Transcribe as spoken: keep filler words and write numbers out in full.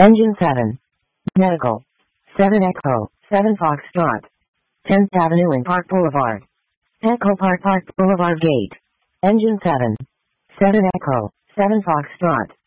Engine seven. Medical. seven Echo, seven Foxtrot. tenth Avenue and Park Boulevard. Echo Park Park Boulevard Gate. Engine seven. seven Echo, seven Foxtrot.